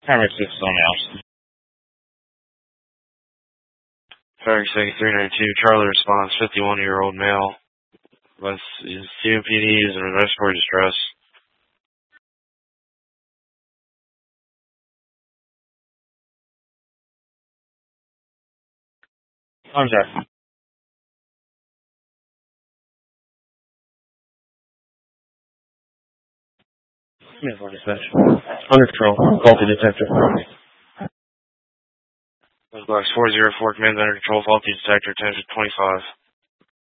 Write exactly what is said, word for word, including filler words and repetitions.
Camera six on the house. Fairix eighty-three ninety-two, Charlie response, fifty-one-year-old male. Was is C O P D is in respiratory distress. Contact. Smith on dispatch. Under control. Faulty detector. Box four zero four, command under control, faulty detector, attention twenty-five.